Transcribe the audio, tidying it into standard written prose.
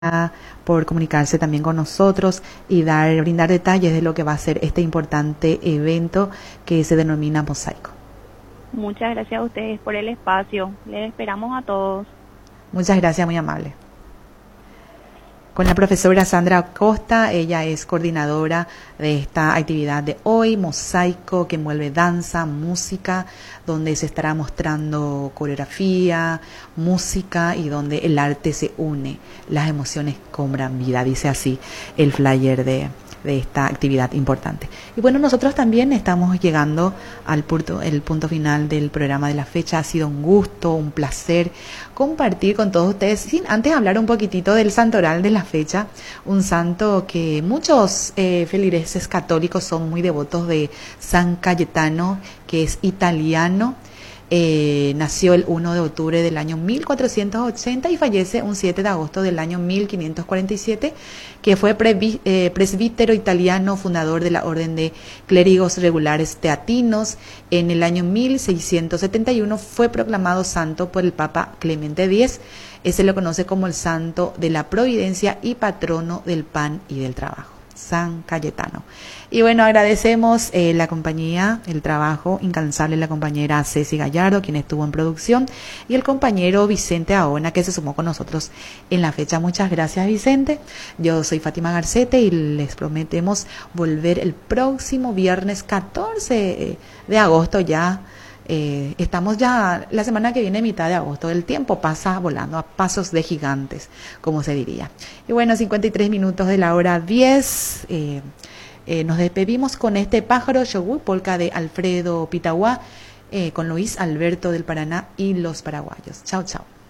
por comunicarse también con nosotros y brindar detalles de lo que va a ser este importante evento que se denomina Mosaico. Muchas gracias a ustedes por el espacio. Les esperamos a todos. Muchas gracias, muy amable. Con la profesora Sandra Acosta, ella es coordinadora de esta actividad de hoy, Mosaico, que envuelve danza, música, donde se estará mostrando coreografía, música y donde el arte se une, las emociones cobran vida, dice así el flyer de esta actividad importante. Y bueno, nosotros también estamos llegando al el punto final del programa de la fecha. Ha sido un gusto, un placer compartir con todos ustedes, sin antes hablar un poquitito del santoral de la fecha, un santo que muchos feligreses católicos son muy devotos de San Cayetano, que es italiano. Nació el 1 de octubre del año 1480 y fallece un 7 de agosto del año 1547, que fue presbítero italiano, fundador de la Orden de Clérigos Regulares Teatinos. En el año 1671 fue proclamado santo por el Papa Clemente X. Se lo conoce como el santo de la providencia y patrono del pan y del trabajo, San Cayetano. Y bueno, agradecemos la compañía, el trabajo incansable de la compañera Ceci Gallardo, quien estuvo en producción, y el compañero Vicente Ahona, que se sumó con nosotros en la fecha. Muchas gracias, Vicente. Yo soy Fátima Garcete y les prometemos volver el próximo viernes 14 de agosto ya. Estamos ya la semana que viene, mitad de agosto. El tiempo pasa volando a pasos de gigantes, como se diría. Y bueno, 53 minutos de la hora 10. Nos despedimos con este pájaro, Yogui, polka de Alfredo Pitaguá, con Luis Alberto del Paraná y los paraguayos. Chao, chao.